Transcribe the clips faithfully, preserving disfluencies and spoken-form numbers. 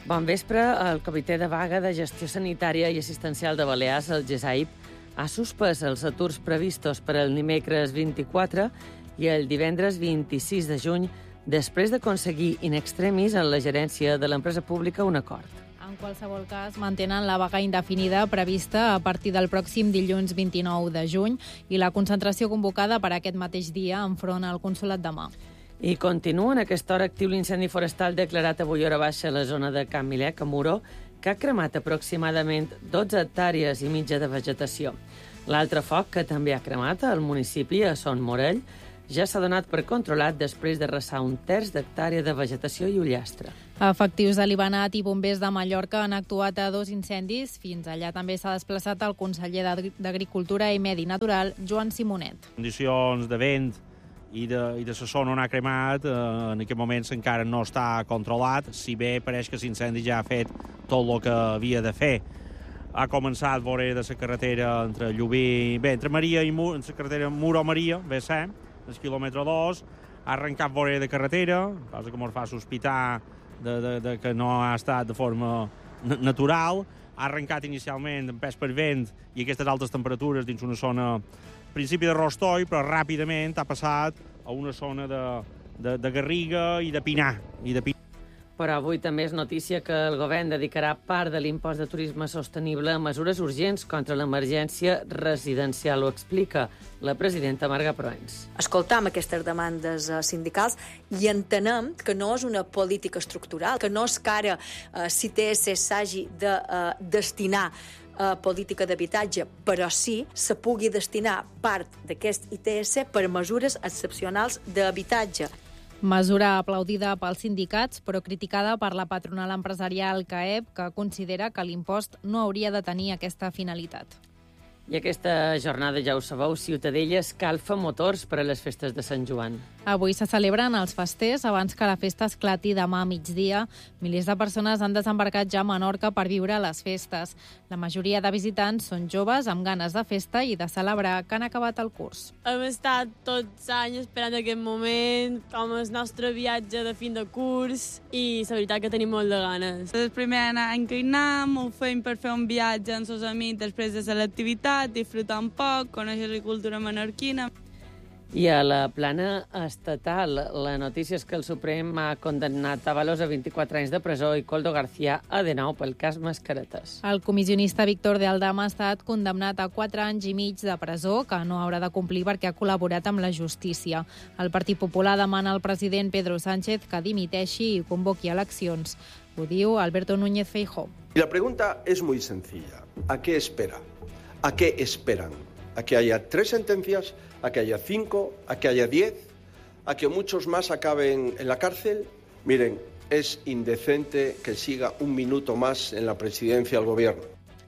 Bon vespre. El Comitè de Vaga de Gestió Sanitària i Assistencial de Balears, el GESAIB, ha suspès els aturs previstos per el dimecres vint-i-quatre i el divendres vint-i-sis de juny, després d'aconseguir in extremis en la gerència de l'empresa pública un acord. En qualsevol cas, mantenen la vaga indefinida prevista a partir del pròxim dilluns vint-i-nou de juny i la concentració convocada per aquest mateix dia enfront al Consolat de Mar. I continua en aquesta hora actiu l'incendi forestal declarat avui hora baixa a la zona de Can Milec, a Muro, que ha cremat aproximadament dotze hectàrees i mitja de vegetació. L'altre foc, que també ha cremat al municipi, a Son Morell, ja s'ha donat per controlat després de arrasar un terç d'hectàrea de vegetació i ullastre. Efectius de l'Ibanat i bombers de Mallorca han actuat a dos incendis. Fins allà també s'ha desplaçat el conseller d'Agricultura i Medi Natural, Joan Simonet. Condicions de vent i de, i de la zona on ha cremat, eh, en aquest moment encara no està controlat, si bé pareix que l'incendi ja ha fet tot el que havia de fer. Ha començat vora de la carretera entre Llubí, bé, entre Maria i Mur, la carretera Muro-Maria, bé sé, el quilòmetre dos, ha arrencat vora de carretera, cosa que ens fa sospitar de, de, de que no ha estat de forma natural, ha arrencat inicialment en pes per vent i aquestes altes temperatures dins una zona principi de Rostoi, però ràpidament ha passat a una zona de, de, de Garriga i de Pinar. I de Pinar. Però avui també és notícia que el govern dedicarà part de l'impost de turisme sostenible a mesures urgents contra l'emergència residencial. Ho explica la presidenta Marga Proens. Escoltam aquestes demandes sindicals i entenem que no és una política estructural, que no és que ara eh, si I T S s'hagi de eh, destinar a política d'habitatge, però sí se pugui destinar part d'aquest I T S per mesures excepcionals d'habitatge. Mesura aplaudida pels sindicats, però criticada per la patronal empresarial C A E P, que considera que l'impost no hauria de tenir aquesta finalitat. I aquesta jornada, ja ho sabeu, Ciutadella escalfa motors per a les festes de Sant Joan. Avui se celebren els festers abans que la festa esclati demà a migdia. Milers de persones han desembarcat ja a Menorca per viure les festes. La majoria de visitants són joves amb ganes de festa i de celebrar que han acabat el curs. Hem estat tots anys esperant aquest moment, com el nostre viatge de fin de curs, i la veritat que tenim molt de ganes. És el primer any que hi anem, ho fem per fer un viatge amb els amics després de l'activitat, disfrutar un poc, conèixer la cultura menorquina. I a la plana estatal, la notícia és que el Suprem ha condemnat Ábalos a vint-i-quatre anys de presó i Koldo García a de nou pel cas Mascaretes. El comissionista Víctor de Aldama ha estat condemnat a quatre anys i mig de presó, que no haurà de complir perquè ha col·laborat amb la justícia. El Partit Popular demana al president Pedro Sánchez que dimiteixi i convoqui eleccions. Ho diu Alberto Núñez Feijóo. Y la pregunta es muy sencilla. ¿A qué espera? ¿A qué esperan? ¿A que haya tres sentencias? ¿A que haya cinco? ¿A que haya diez? ¿A que muchos más acaben en la cárcel? Miren, es indecente que siga un minuto más en la presidencia del gobierno.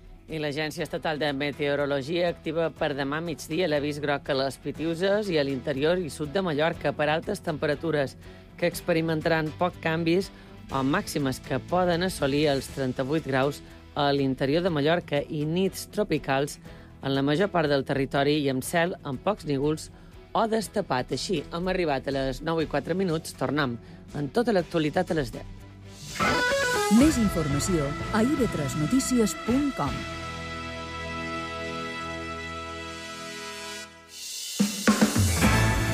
I l'Agència Estatal de Meteorologia activa per demà migdia l'avís groc a les Pitiuses i a l'interior i sud de Mallorca per altes temperatures que experimentaran poc canvis o màximes que poden assolir els trenta-vuit graus a l'interior de Mallorca i nits tropicals en la major part del territori i amb cel amb pocs núvols o destapat. Així, hem arribat a les nou i quatre minuts. Tornem en tota l'actualitat a les deu. Més informació a i ve tres notícies punt com.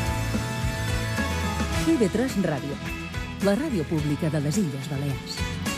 i ve tres Ràdio, la ràdio pública de les Illes Balears.